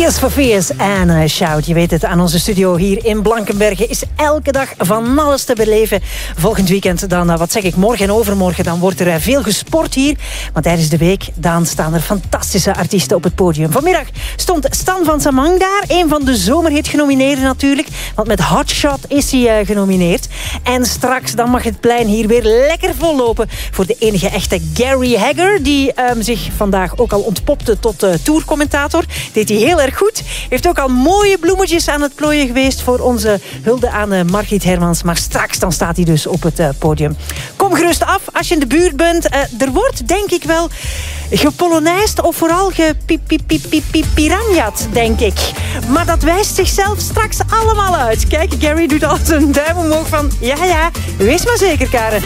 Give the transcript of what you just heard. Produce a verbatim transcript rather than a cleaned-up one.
Tears for Fears en uh, Shout. Je weet het, aan onze studio hier in Blankenberge is elke dag van alles te beleven. Volgend weekend, dan, uh, wat zeg ik, morgen en overmorgen, dan wordt er uh, veel gesport hier. Want tijdens de week, dan staan er fantastische artiesten op het podium. Vanmiddag stond Stan van Samang daar, een van de zomerhit genomineerden natuurlijk. Want met Hotshot is hij uh, genomineerd. En straks, dan mag het plein hier weer lekker vollopen voor de enige echte Gary Hagger, die um, zich vandaag ook al ontpopte tot uh, tourcommentator. Deed hij heel erg goed. Heeft ook al mooie bloemetjes aan het plooien geweest voor onze hulde aan uh, Margriet Hermans. Maar straks dan staat hij dus op het uh, podium. Kom gerust af als je in de buurt bent. Uh, er wordt denk ik wel gepolonijst of vooral gepiranjat, denk ik. Maar dat wijst zichzelf straks allemaal uit. Kijk, Gary doet al zijn duim omhoog van ja, ja, wees maar zeker, Karen.